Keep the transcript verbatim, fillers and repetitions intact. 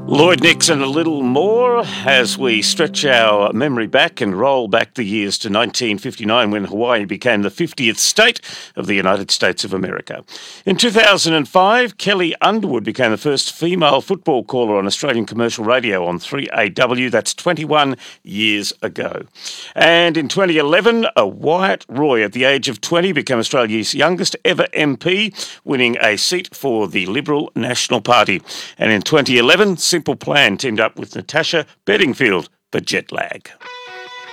Lloyd Nixon, a little more as we stretch our memory back and roll back the years to nineteen fifty-nine when Hawaii became the fiftieth state of the United States of America. In two thousand five, Kelly Underwood became the first female football caller on Australian commercial radio on three A W. That's twenty-one years ago. And in twenty eleven, a Wyatt Roy at the age of twenty became Australia's youngest ever M P, winning a seat for the Liberal National Party. And in twenty eleven, Simple Plan teamed up with Natasha Bedingfield for Jet Lag.